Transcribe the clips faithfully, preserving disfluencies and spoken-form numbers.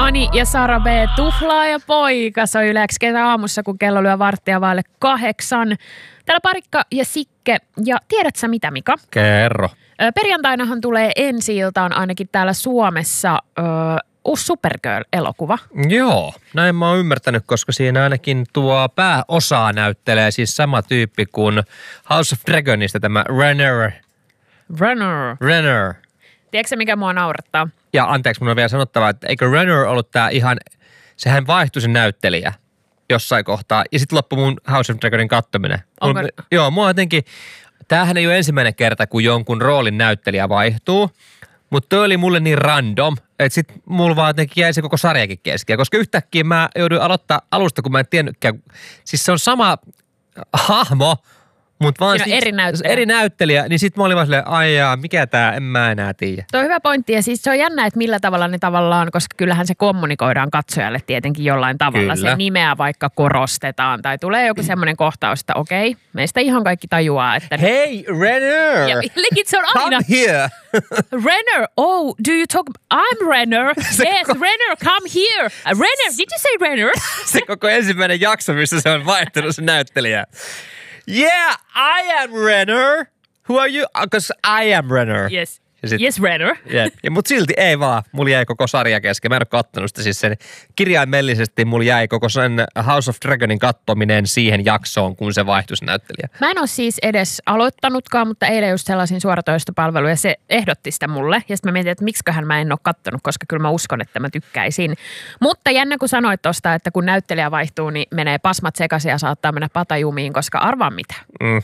Ani ja Sara B. Tuhlaaja poika soi Yleäks kesäaamussa, kun kello lyö varttia vaille kahdeksan. Täällä Parikka ja Sikke. Ja tiedät sä mitä, Mika? Kerro. Perjantainahan tulee ensi-iltaan ainakin täällä Suomessa ö, uusi Supergirl-elokuva. Joo, näin mä oon ymmärtänyt, koska siinä ainakin tuo pääosaa näyttelee siis sama tyyppi kuin House of Dragonista tämä Renner. Renner. Renner. Tiedätkö mikä mua naurattaa? Ja anteeksi, mun on vielä sanottava, että eikö Renner ollut tää ihan, sehän vaihtui se näyttelijä jossain kohtaa. Ja sitten loppui mun House of Dragonin kattominen. Onko? Mun, joo, mua jotenkin, tämähän ei ole ensimmäinen kerta, kun jonkun roolin näyttelijä vaihtuu. Mutta toi oli mulle niin random, että sit mulla vaan jotenkin jäi se koko sarjakin kesken. Koska yhtäkkiä mä jouduin aloittaa alusta, kun mä en tiennytkään. Siis se on sama hahmo, mutta vaan no, eri näyttelijä. eri näyttelijä. Niin sit mä olin vaan silleen, ai jaa, mikä tää, en mä enää tiedä. Tuo on hyvä pointti ja siis se on jännä, että millä tavalla ne tavallaan, koska kyllähän se kommunikoidaan katsojalle tietenkin jollain tavalla. Kyllä. Se nimeä vaikka korostetaan tai tulee joku semmoinen kohtaus, että okei, meistä ihan kaikki tajuaa, että... Hey, Renner! Ja legit se on aina... Come here! Renner, oh, do you talk... I'm Renner. Yes, koko- Renner, come here. Renner, did you say Renner? Se koko ensimmäinen jakso, missä se on vaihtunut se näyttelijä. Yeah, I am Renner. Who are you? Because I am Renner. Yes, sit, yes, Renner. Yeah. Ja mut silti ei vaan. Mulla jäi koko sarja kesken. Mä en ole kattonut sitä siis sen kirjaimellisesti. Mulla jäi koko sen House of Dragonin kattominen siihen jaksoon, kun se vaihtui se näyttelijä. Mä en ole siis edes aloittanutkaan, mutta eilen just sellaisin suoratoistopalvelu ja se ehdotti sitä mulle. Ja sitten mä mietin, että miksiköhän mä en ole kattonut, koska kyllä mä uskon, että mä tykkäisin. Mutta jännä kun sanoit tosta, että kun näyttelijä vaihtuu, niin menee pasmat sekaisin ja saattaa mennä patajumiin, koska arvaa mitä. Mm.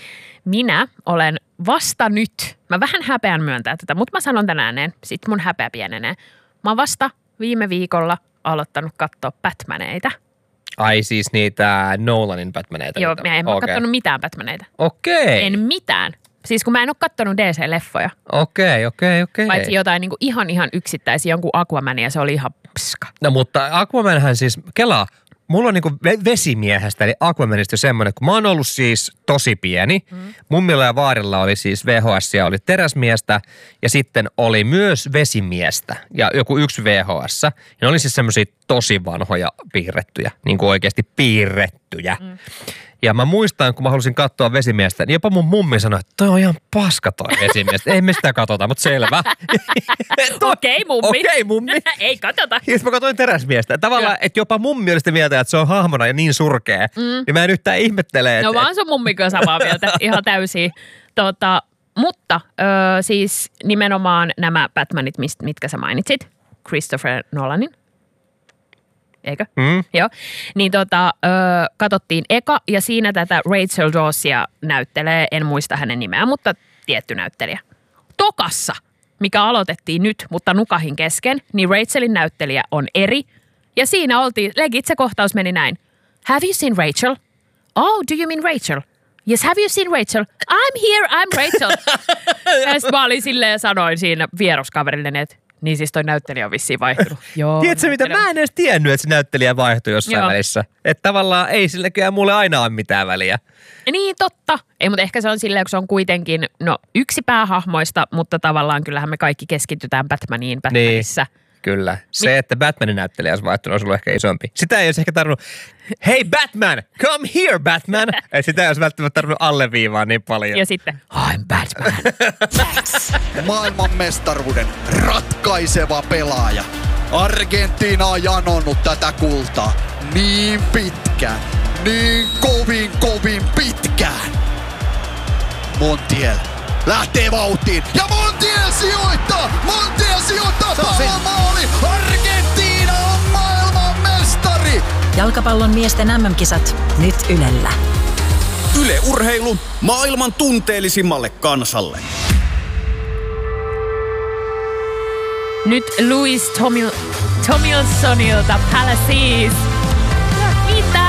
Minä olen vasta nyt, mä vähän häpeän myöntää tätä, mutta mä sanon tänään ääneen, sit mun häpeä pienenee. Mä oon vasta viime viikolla aloittanut katsoa Batmaneita. Ai siis niitä Nolanin Batmaneita? Joo, niitä. mä en okay. ole okay. katsonut mitään Batmaneita. Okei. Okay. En mitään. Siis kun mä en ole kattonut D C-leffoja. Okei, okei, okei. Paitsi jotain niin kuin ihan ihan yksittäisiä, jonkun Aquamanin ja se oli ihan pska. No mutta Aquamanhän siis, kelaa, mulla on niinku vesimiehestä, eli Aquamanista jo semmoinen, kun mä oon ollut siis tosi pieni. Mm. Mummilla ja vaarilla oli siis V H S ja oli teräsmiestä ja sitten oli myös vesimiestä ja joku yksi V H S. Ja ne oli siis semmoisia tosi vanhoja piirrettyjä, niin kuin oikeasti piirrettyjä. Mm. Ja mä muistan, kun mä halusin katsoa vesimiestä, niin jopa mun mummi sanoi, että toi on ihan paska toi vesimiestä. Ei me sitä katsota, mutta selvä. Okei, okay, mummi. Okei, okay, mummi. Ei katsota. Ja mä katsoin teräsmiestä. Tavallaan, että jopa mummi oli sitä mieltä, että se on hahmona ja niin surkea. Mm. Niin mä en yhtään ihmettele. No vaan sun mummikö samaa mieltä ihan täysin. Tota, mutta ö, siis nimenomaan nämä Batmanit, mist, mitkä sä mainitsit, Christopher Nolanin. Eikö? Mm. Joo. Niin tota, ö, katsottiin eka ja siinä tätä Rachel Dawsia näyttelee, en muista hänen nimeään, mutta tietty näyttelijä. Tokassa, mikä aloitettiin nyt, mutta nukahin kesken, niin Rachelin näyttelijä on eri. Ja siinä oltiin, legit se kohtaus meni näin. Have you seen Rachel? Oh, do you mean Rachel? Yes, have you seen Rachel? I'm here, I'm Rachel. Ja sitten mä olin silleen ja sanoin siinä vieruskaverille, että niin siis toi näyttelijä on vissiin vaihtunut. Joo. Tiedätkö mitä? Mä en edes tiennyt, että se näyttelijä vaihtui jossain Joo. välissä. Että tavallaan ei silläkään mulle aina ole mitään väliä. Niin, totta. Ei, mutta ehkä se on silleen, kun se on kuitenkin, no yksi päähahmoista, mutta tavallaan kyllähän me kaikki keskitytään Batmaniin Batmanissa. Niin. Kyllä. Se, että Batmanin näyttelijä olisi vaihtunut, olisi ollut ehkä isompi. Sitä ei olisi ehkä tarvinnut, hei Batman, come here Batman. Sitä ei olisi välttämättä tarvinnut alleviivaa niin paljon. Ja sitten, I'm Batman. Maailman mestaruuden ratkaiseva pelaaja. Argentiina on janonnut tätä kultaa niin pitkään, niin kovin kovin pitkään. Montiel lähtee vauhtiin ja Montiel sijoittaa! Montiel sijoittaa palomaali! Argentiina on maailman mestari! Jalkapallon miesten M M-kisat nyt Ylellä. Yle Urheilu maailman tunteellisimmalle kansalle. Nyt Louis Tomil, Tomilsonilta Palaces. Mitä?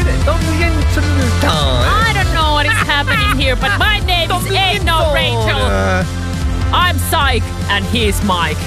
I don't know what is happening here, but my name is ain't no Rachel. I'm Syke and he's Mike.